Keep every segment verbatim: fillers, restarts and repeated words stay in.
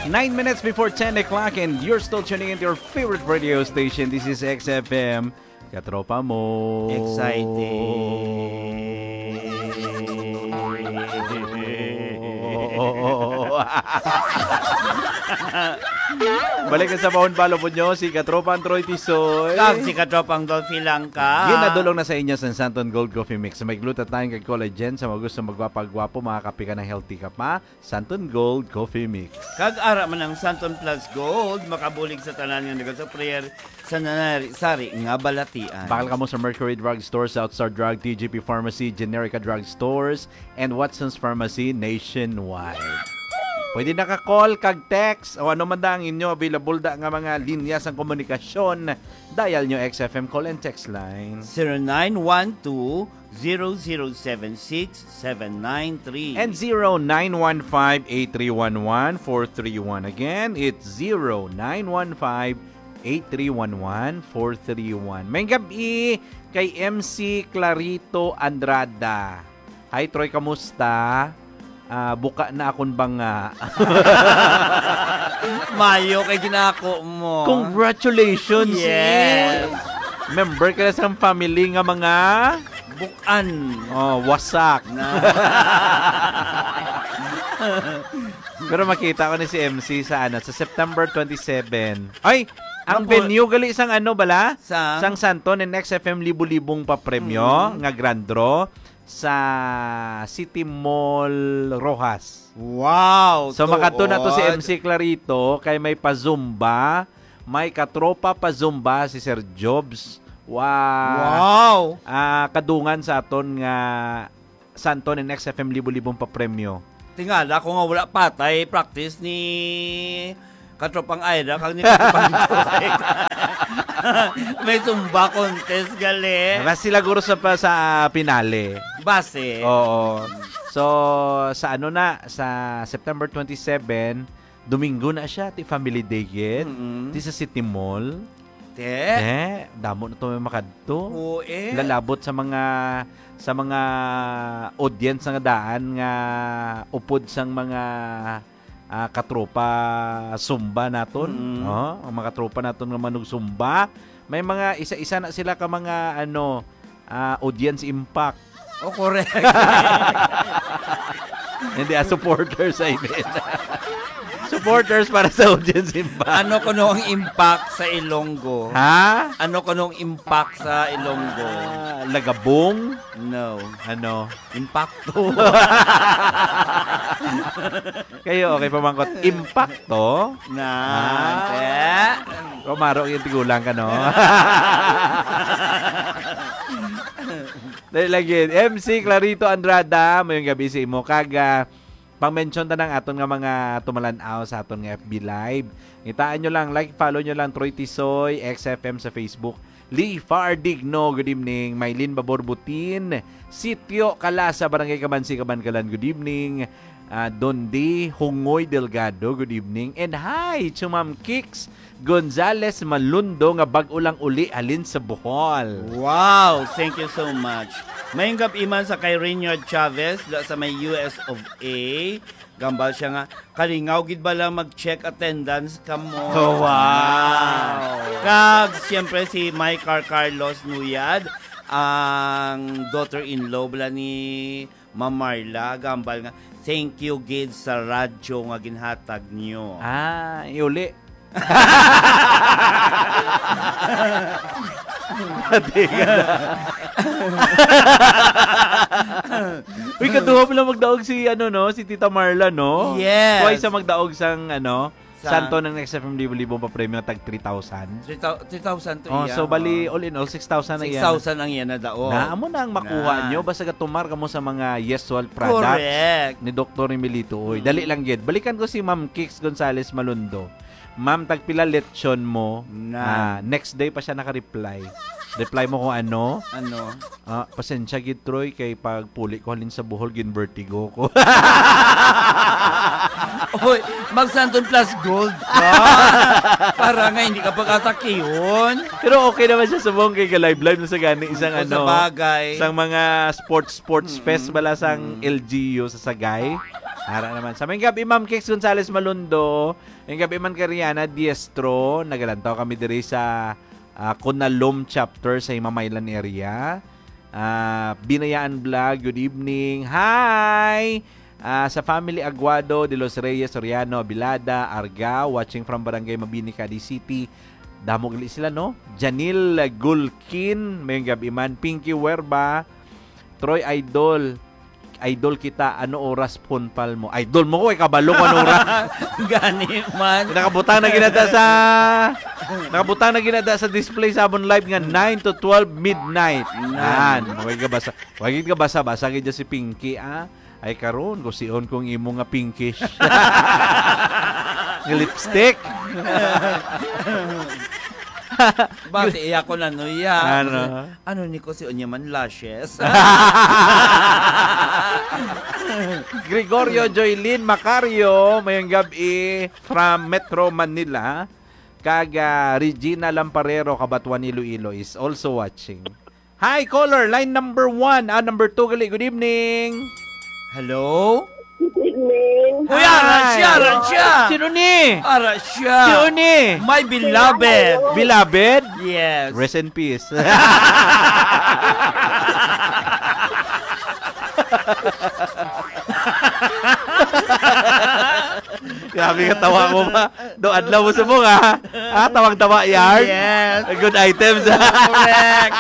Nine minutes before ten o'clock and you're still tuning into your favorite radio station. This is X F M. Katropa mo. Excited. Balik ka sa Bahon Balo po nyo, si Katropa Troy Tisoy. Kag si Katropang Dolphy Langka. Ginadulong na sa inyo sa Santon Gold Coffee Mix. May glutat tayong kag collagen. Sa mga gusto magwapagwapo, makakapi ka ng healthy ka pa. Santon Gold Coffee Mix. Kag ara man ang Santon Plus Gold, makabulig sa tanan nga nagasa prayer sa nanari sari nga balatian. Bakal ka mo sa Mercury Drug Store, Southstar Drug, T G P Pharmacy, Generica Drug Stores, and Watson's Pharmacy nationwide. Pwede naka-call, kag text, o ano man da ang inyo available da nga mga linya sa komunikasyon. Dial nyo X F M call and text line. zero nine one two, zero zero seven six, seven nine three. And zero nine one five, eight three one one, four three one. Again, it's zero nine one five, eight three one one, four three one. May gabi kay M C Clarito Andrada. Hi Troy, kamusta? Uh, buka na akong banga. Mayo kay ginako mo. Congratulations. Yes. Member ka na sa family nga mga bukan. Oh, wasak. Na. Pero makita ko ni si M C sa ano, sa September twenty-seventh. Ay, ang Mapo, venue gali isang ano bala? Sang, sang Santon and X F M libu-libong pa premyo mm. nga grand draw sa City Mall Rojas. Wow! So makato na to si M C Clarito kay may pa-zumba, may katropa pa-zumba si Sir Jobs. Wow! Wow! Ah, kadungan sa aton nga Santon and X F M libu-libong pa premyo. Tingala ko nga wala patay practice ni Katropang Aida kag ni Katropang Joy. May zumba contest gali. Mas sila guro sa pa sa pinale. Base. Oo. So sa ano na sa September twenty-seventh, Domingo na siya, ti Family Day gid. Mm-hmm. Ti sa City Mall. Te. Eh, damo na to may makadto. Oo eh. Lalabot sa mga sa mga audience nga daan nga upod sang mga uh, katropa sumba naton. Mm-hmm. Oh, ang mga katropa naton nga manug sumba. May mga isa-isa na sila ka mga ano uh, audience impact. Oh, correct. Hindi a supporters I mean. Supporters para sa audience impact. Ano kuno ang impact sa Ilonggo? Ha? Ano kuno ang impact sa Ilonggo? Uh, lagabong? No. Ano? Impacto. Kayo, okay pamangkot. Impacto? Na. Ah. Romaro, yung tigulang ka, no? Dahil lagi, M C Clarito Andrada, mayong gabi si imo. Kaga, pang-mention ta ng aton nga mga tumalanaw sa aton nga F B Live. Itaan nyo lang, like, follow nyo lang Troy Tisoy, X F M sa Facebook. Lee Fardigno, good evening. Maylin Baborbutin, Sitio Kalasa, Barangay Kabansi, Kabankalan, good evening. Uh, Dondi Hungoy Delgado, good evening. And hi to Ma'am Kicks Gonzales Malundo nga bag ulang uli alin sa Bohol. Wow, thank you so much. Mayong iman sa kay Reynard Chavez sa may U S of A. Gambal siya nga, kalingaw gid ba lang mag-check attendance ka mo? Oh, wow. Kag siyempre si Mike Carlos Nuyad, ang daughter-in-law bala ni Ma'am Marla. Gambal nga, thank you gid sa radyo nga ginhatag niyo. Ah, iuli. Uy, kaduha pala magdaog si ano no, si Tita Marla no. Yes. Twice sa magdaog sang ano, Sa- Santo ng X F M libo-libo pa premyo tag three thousand. three thousand to Oh, iya. so bali all in all six thousand na six yan. thousand ang yan na daon. Na amo na ang makuha Na. nyo basta gatumar kamo sa mga Yeswal products Correct. ni Doktor Emilito. Uy, dali lang gid. Balikan ko si Ma'am Kicks Gonzales Malundo. Ma'am, tagpila lechon mo. Na. Ah, next day pa siya naka-reply. Reply mo kung ano. Ano? Ah, pasensya gid Troy kay pag puli ko halin sa Bohol gin vertigo ko. Oy, mag Santon Plus Gold ka. Para nga hindi ka pagkatakiyon. Pero okay naman siya sa buong kay live live na sa gani isang O, ano. sa bagay. Isang mga sports sports Mm-mm. fest bala sang Mm-mm. L G U sa Sagay. Ara naman. Sa may gabi, Ma'am Kix Gonzales Malundo. May gabi man kay Rihanna Diestro. Nagalantaw kami diri sa uh, Kunalom chapter sa Himamaylan area. Uh, Binayaan Vlog, good evening. Hi! Uh, sa family Aguado, De Los Reyes, Soriano, Bilada, Arga, watching from Barangay Mabini, Cadiz City. Damo gali sila, no? Janil Gulkin, may gabi man. Pinky Werba, Troy Idol, Idol kita, ano oras punpal mo? Idol mo ko, eh, kabalo ko, ano oras? Gani man. Nakabutang na ginada sa... Nakabutang na ginada sa display sa Abon Live nga nine to twelve midnight. Yan. Huwag ka basa. Huwag ka basa. Basa ka si Pinky, ah. Ay karon ko siyon kung imo nga pinkish. Nga lipstick. Bakit iya ko na no ya? Ano? Ano ni ko si Onyaman lashes? Gregorio Joylin Macario, mayong gabi from Metro Manila. Kaga Regina Lamparero, Kabatuan Iloilo is also watching. Hi, caller, line number one. Ah, number two, gali. Good evening. Hello? Good evening. Kuya, Arasya, Arasya! Sino ni? Arasya! Sino ni? My beloved! Beloved? Yes. Rest in peace. Grabe ka, tawa mo ba? Do adlaw mo sa mga. Ah, tawag-tawa yard? Yes. Good items. Correct.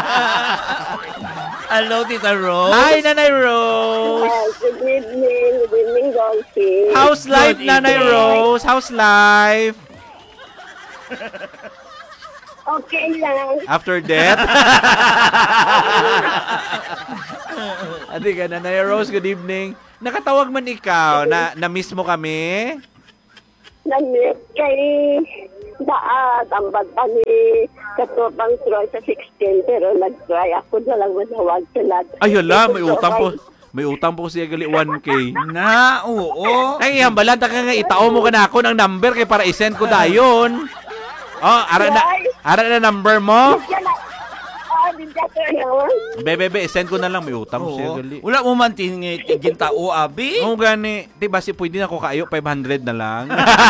Hello, Tita Rose. Hi, Nanay Rose. Hi, good evening. Good evening, Dolphy. How's life, Good Nanay evening. Rose? How's life? Okay lang. After death? Adi ka, Nanay Rose, good evening. Nakatawag man ikaw, na, na-miss mo kami? Namit kay Daat, ang bata ni Katupang Troy sa sixteen, pero nag-try ako na lang manawag sila. Ay, hala, may utang po. May utang po siya gali one K. Na, oo. Ay, hambalan, taka nga, itao mo ka na ako ng number kay para isend ko dayon. Oh, ara na, ara na number mo? Yan na. Ah, di ka to yun. Bebe, bebe, isend ko na lang, may utang po siya Oo. gali. Wala mo man tingin tao, abi? Oo, gani. Diba, si pwede na ako kayo, five hundred na lang.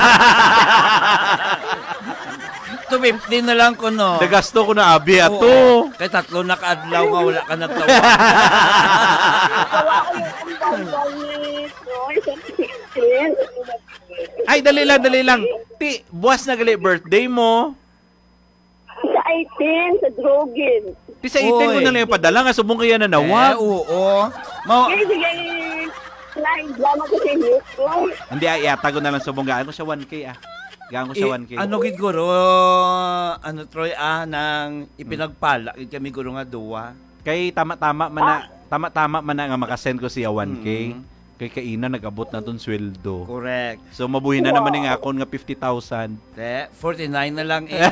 two fifty na lang ko, no? Nagasto ko na abi, ato. Oo. Kay tatlo na kaadlaw nga, wala ka nagtawa. Tawa ko yung ambang ni Troy sa sixteen. Ay, dali lang, dali lang. Ti, buwas na gali birthday mo. Sa eighteen, sa Drogin. Ti, sa itin ko Oy. na lang yung padala nga, subong kaya na Eh, nawag. oo. Mau Sige, sige. Nine, drama ko sa inyo. Troy. Hindi, ay, iyata ko na lang subong. Gaan ko siya one K, ah. Gaan ko siya I- one K. ano gid guro, ano Troy ah nang ipinagpala gid kami guro nga duwa. Kay tama-tama man na, tama-tama man na nga makasend ko siya one K. Mm. Kay kaina nag-abot na ton sweldo. Correct. So mabuhi na naman yung akon nga fifty thousand. Te, forty-nine na lang eh.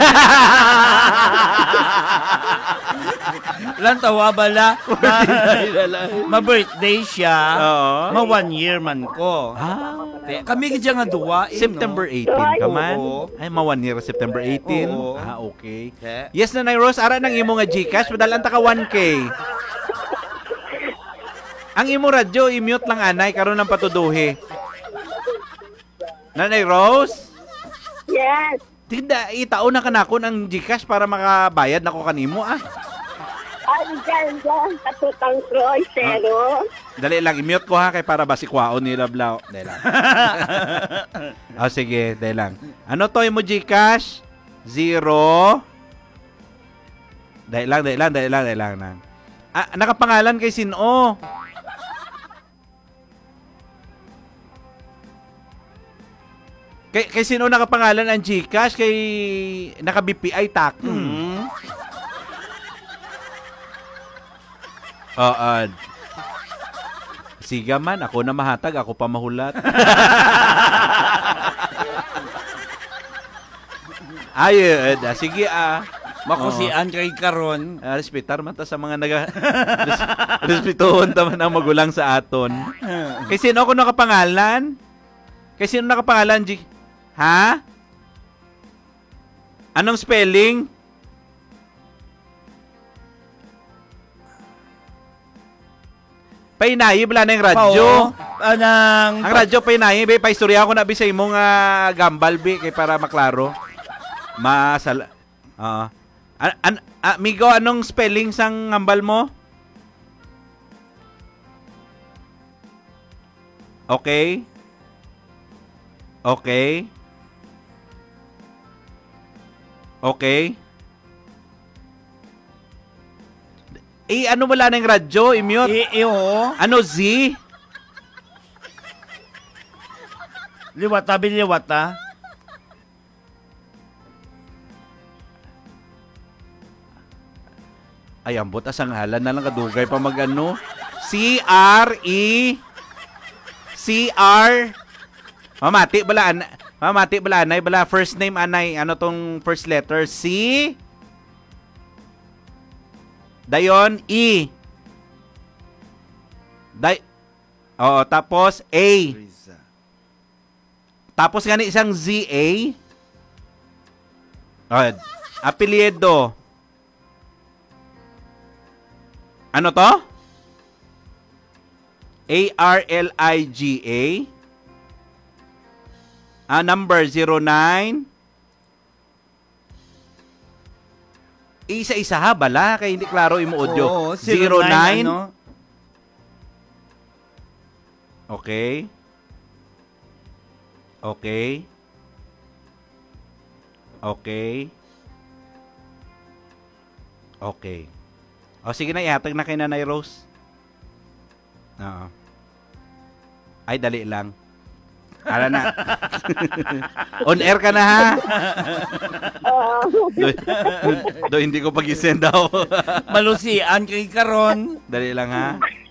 Lang tawa bala. Ma-birthday siya. Oo. Ma one year man ko. Ah, Te, kami gid siya nga duwa eh, September no? eighteen ka man. Oo. Ay, ma one year September eighteen. Oo. Ah, okay. Te. Yes, Nanay Rose, ara nang imo nga Gcash, padalan ta ka one K. Ang imo radyo, i-mute lang anay, karon ng patuduhi. Nanay Rose? Yes. Tinda, itao na kanako ng Gcash para makabayad nako kanimo ah. Ay, dyan, dyan. Katutang Troy, zero. Dali lang, i-mute ko ha, kay para basikwaon nila blaw. Dali lang. Oh, sige, dali lang. Ano to imo Gcash? Zero. Dali lang, dali lang, dali lang, dali lang. lang. Ah, nakapangalan kay Sino. Kay, kay Sino nakapangalan ang Gcash? Kay naka-B P I tak. Hmm. Oo. Siga man, ako na mahatag, ako pa mahulat. Ayun, ah, sige ah. Makusian kay karon. Ah, respetar man ta sa mga naga res, respetuhon ta man ang magulang sa aton. Kay sino ako nakapangalan? Kay sino nakapangalan? G- ha? Anong spelling? Painayi bala na yung radyo. Pao, anang Ang radyo painayi, be paistorya ko na bi sa imong uh, gambal bi kay para maklaro. Masal Oo. an, an, amigo, anong spelling sang gambal mo? Okay. Okay. Okay. Eh, ano wala na yung radyo? I-mute. i, i oo. Ano, Z? Liwata, biliwata. Ay, ambot. Asang halan na lang kadugay pa mag-ano. C R E C R Mamati bala an Mamati bala anay bala first name anay. Ano tong first letter? C Dayon E. Day Oo, tapos A. Tapos gani isang Z A. Oh, apelyido. Ano to? A R L I G A. Ah, number zero nine. Isa-isa ha, bala. Kaya hindi klaro yung audio. Oo, zero nine. ano? Okay. Okay. Okay. Okay. O sige na, ihatag na kay Nanay Rose. Oo. Ay, dali lang. Ala na. On air ka na ha. do, do, hindi ko pag-isend daw. Malusian kay karon. Dali lang ha.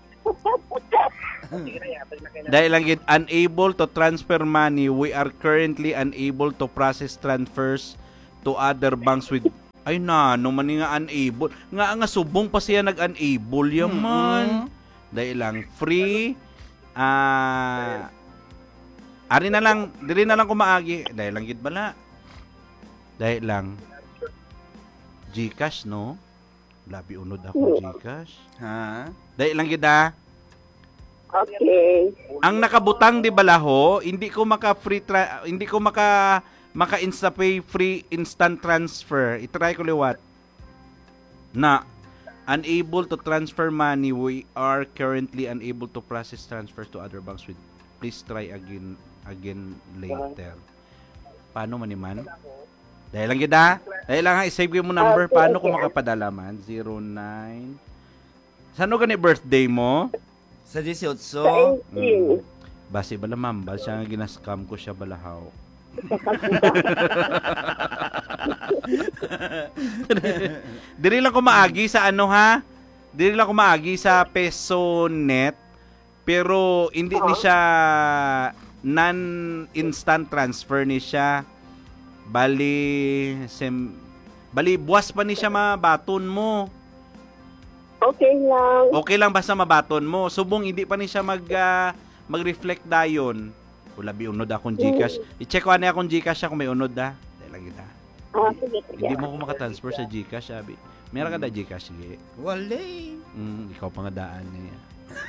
Dahil lang yun, unable to transfer money. We are currently unable to process transfers to other banks with... Ay na, no man nga unable. Nga nga subong pa siya nag-unable yaman. Mm-hmm. Dahil lang, free. Ah... Ari na lang, dili na lang kumaagi. Dahil lang gid bala. Dahil lang. Gcash, no? Labi unod ako Gcash. Ha? Dahil lang gid ah. Okay. Ang nakabutang di balaho, hindi ko maka free tra- hindi ko maka maka InstaPay free instant transfer. I-try ko liwat. Na unable to transfer money. We are currently unable to process transfers to other banks with please try again again later. Paano man man? Dahil lang kita. Dahil lang ha, i-save ko mo number. Paano ko makapadala man? zero nine. Saan o gani birthday mo? Sa eighteen. eighteen. Basi bala mambal siya nga ginascam ko siya balahaw. Diri lang ko maagi sa ano ha? Diri lang ko maagi sa Peso Net. Pero hindi ni siya non-instant transfer ni siya. Bali sem bali buwas pa ni siya mabaton mo. Okay lang. Okay lang basta mabaton mo. Subong hindi pa ni siya mag uh, mag-reflect dayon. Wala bi unod akong GCash. I-check ko ani akong GCash kung may unod da. Dahil lang kita. Ah, sige, sige. Hindi mo ko makatransfer sa GCash, sabi. Meron ka da GCash, sige. Wale. Mm, ikaw pa nga daan niya.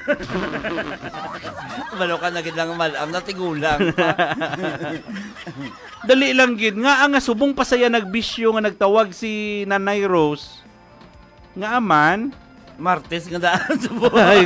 Malo ka na gid lang malam na tigulang pa. Dali lang gid nga ang subong pa saya nagbisyo nga nagtawag si Nanay Rose. Nga aman, Martes nga daan sa buhay. ay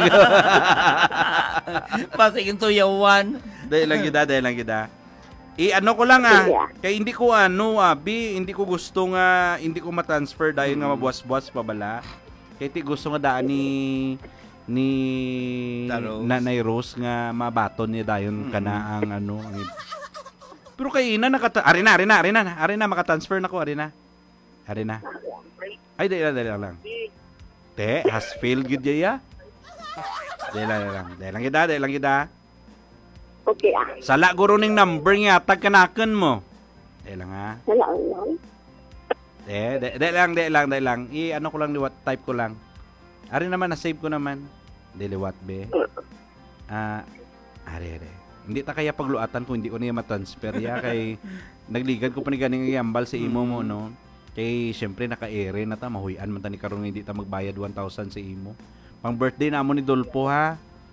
Pasigin to yawan. dahil lang gid, dahil lang gid. I ano ko lang ah, kay hindi ko ano ah, B, hindi ko gusto nga hindi ko ma-transfer dahil nga mabuwas-buwas pa bala. Kay ti gusto nga daan ni ni Rose. Nanay Rose nga mabaton niya dayon kana ang ano ang pero kay ina nakata ari na ari na ari na ari na maka-transfer nako ari na ari na ay dali lang dali lang te has failed gid ya dali lang dali lang dali lang gid dali lang gid Okay ah. sala guro ning number nga tag kanaken mo dali lang ha Wala lang. eh dali dali lang dali lang dali lang i ano ko lang liwat type ko lang ari naman na save ko naman diliwat be ah ari ari hindi ta kaya pagluatan kung hindi ko niya ma-transfer ya kay nagligad ko pa ni ganing yambal sa imo mo no kay syempre naka-ere na ta mahuyan man ta ni karon hindi ta magbayad one thousand sa imo pang birthday na mo ni Dolpo ha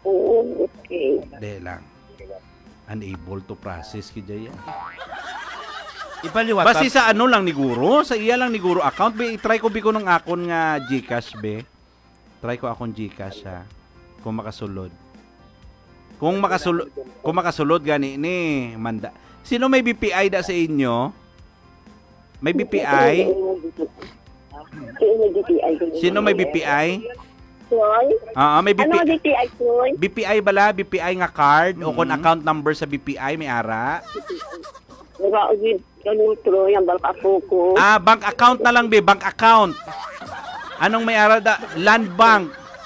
Oo, okay. De lang. Unable to process kaya yan. Ipaliwat. Basi sa ano lang ni Guro, sa iya lang ni Guro account, be, try ko bi ko ng akon nga GCash be. Try ko akong GCash ha. Kung makasulod. Kung makasulod, kung makasulod gani ni manda. Sino may B P I da sa inyo? May B P I? Sino may B P I? Sino may B P I? Troy? Oo, may B P I. Ano B P I, Troy? B P I bala, B P I nga card o Mhm. kung account number sa B P I may ara. Wala, ganun, Troy, ang bangka po ko. Ah, bank account na lang be, bank account. Anong may ara da? Land Bank.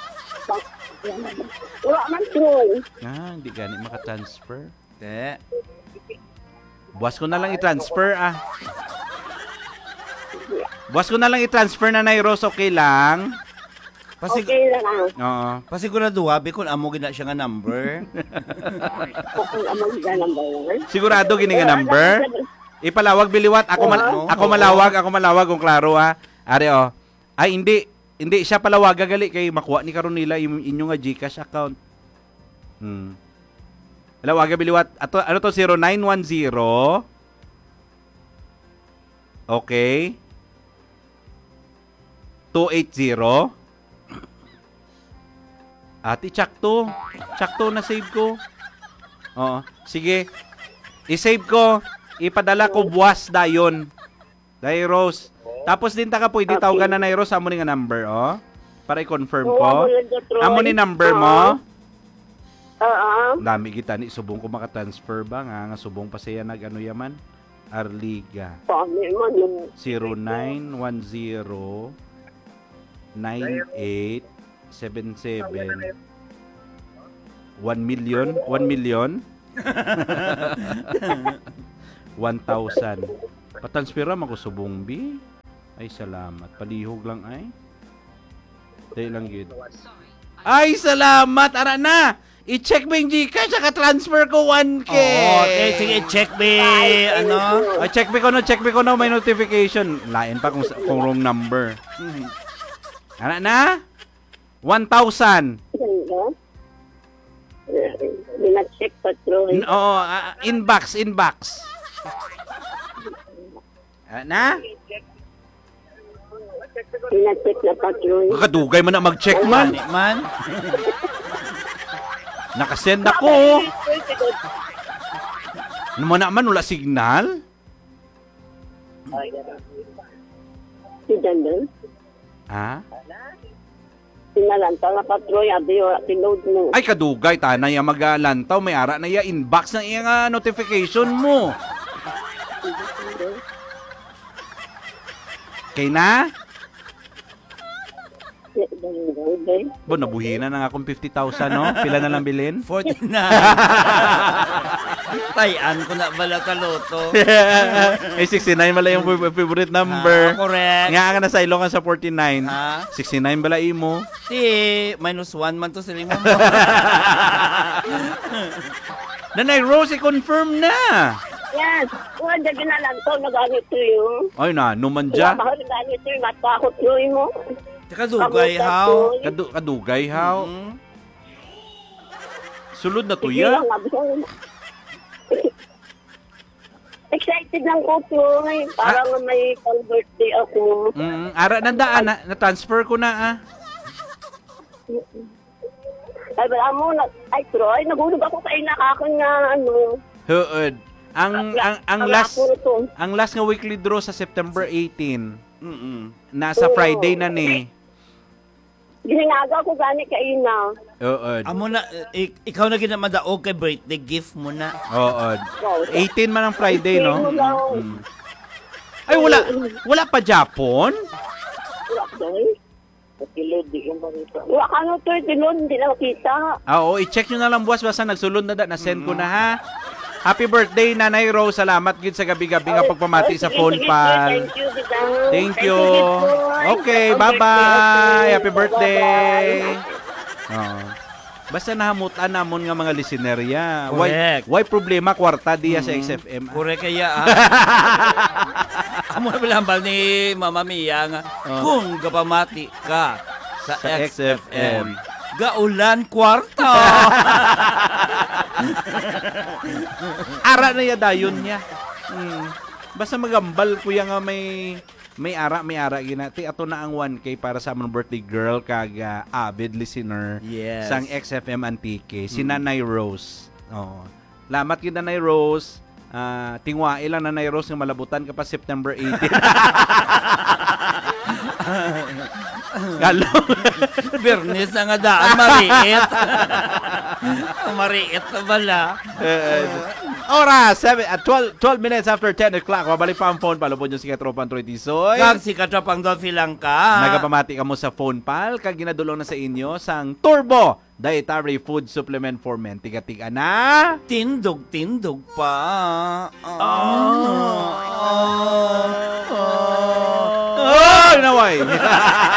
Wala man, Troy. Ah, hindi gani maka-transfer. Te. Buwas ko na lang i-transfer ah. Buwas ko na lang i-transfer na Nairos, okay lang? Pasig Okay lang ah. Oo. Pasigurado abi kung amo gina siya nga number. Kung amang ka number one. Sigurado gini nga number? Ipalawag biliwat, ako mal- Oo. ako malawag, ako malawag kung klaro ha. Are oh. Ay hindi, hindi siya palawag gali kay makuha ni karon nila yung inyo nga GCash account. Hmm. Lawag biliwat. Ato ano to zero nine one zero. Okay. two eight zero. Ati, tsakto. Tsakto na save ko. Oo. Sige. I-save ko. Ipadala ko buwas dayon. Dairos. Tapos din ta ka pwede Okay. tawagan na Nairos amo ni nga number, oh. Para i-confirm Oo, ko. amo lang ka, Troy. Amo ni number Oo. mo. Oo. Dami kita ni subong ko maka-transfer ba nga nga subong pa siya nag ano yaman. Arliga. Paano mo yung zero nine one zero nine eight seven seven one million one million one thousand patransfera man ko subong bi ay salamat palihog lang ay dahil lang yun ay salamat ara na i-check mo yung Gcash saka transfer ko one K Oo, okay, sige, check me, ano? ay check me ko no check me ko no may notification lain pa kung, kung wrong number ara na one thousand. ganda? Binacheck pa, Troy. N- Oo, ah, inbox, inbox. Ah, na? Binacheck na pa, Troy. Kadugay man na mag-check man. Mani man. Nakasend ako. Naman naman, wala signal. Si Dandel? Ha? Sinalanta nga pa, Troy. Abi, wala pinload mo. Ay, kadugay. Tanay ya magalantaw. May ara na ya inbox ng iya nga notification mo. Kay na? Si Dandel, be. Bo, nabuhina na nga akong fifty thousand, no? Pila na lang bilhin? forty-nine. Tayan ko na bala ka loto. Ay, sixty-nine bala yung favorite number. Ah, correct. Nga ka na sa ilong sa forty-nine. Ha? sixty-nine bala imo. Si, minus one man to sa lima mo. Nanay Rose, i-confirm na. Yes. Kung hindi ginalantaw, nagamit to yun. Ay na, numan Kaya dya. mahal nagamit to yun. Matakot, Troy mo. Tsaka dugay, how? Kadu kadugay, how? Mm. Sulod na to Sige ya. lang, abi ko. Excited lang ko, Troy. Parang may pang-birthday ako. Mm, ara na daan, na, na-transfer ko na ah. Ay, wala mo, na, ay, Troy, nagulog ako sa inakakon nga, ano. Huod. Ang ang ang Ang last ako to. ang last nga weekly draw sa September eighteen. Mm-mm. Nasa Oo. Friday na ni. Giningaga ko gani ka ina. Huod. Amo na, ik- ikaw na ginamadaog kay birthday gift mo na. Huod. Wow. eighteen man ang Friday, no? Mo lang. Mm. Ay wala wala pa Japon. Wala, Troy. Wala ka no, Troy, tinod, hindi na makita. Ah, oo, i-check nyo na lang buwas basta nagsulod na da, na-send ko na ha. Happy birthday, Nanay Rose. Salamat gid sa gabi-gabi nga pagpamati sa Sige, phone sige, pal. Thank you, Bidang. Thank you. Troy. Okay, Happy bye-bye. birthday, okay. Happy birthday. Bye-bye. Oo. Basta nahamutan namon nga mga listener ya. Correct. Why why problema kwarta diya sa X F M? Kure kaya ah. Amo na bilambal ni Mama Mia nga. Oh. Kung gapamati ka sa, Sa X F M, Gaulan kwarta. Ara na ya dayon niya. Hmm. Basta magambal kuya nga may may ara may ara ginati ato na ang one K para sa among birthday girl kag uh, avid listener Yes. sang X F M Antique si Nanay Rose. Oh. Lamat gid Nanay Rose. Ah, tingwa ilang Nanay Rose nga malabutan ka pa September eighteenth. Galo. Bernes na nga daan, mariit. Mariit na bala. Oras, seven, at twelve, twelve minutes after ten o'clock. Mabalik pa ang phone. Palubod yung si Katropang Troy Tisoy. Kag si Katropang Dolphy lang ka. Nagapamati ka mo sa phone pal. Kag ginadulong na sa inyo sang Turbo Dietary Food Supplement for Men. Tiga-tiga na. Tindog-tindog pa. Oh, oh, oh, oh, naway.